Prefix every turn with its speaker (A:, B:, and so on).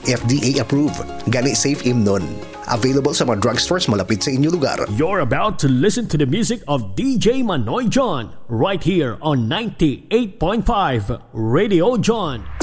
A: FDA approved. Gani safe imnon. Available sa mga drugstores malapit sa inyong lugar.
B: You're about to listen to the music of DJ Manoy John right here on 98.5 Radio John.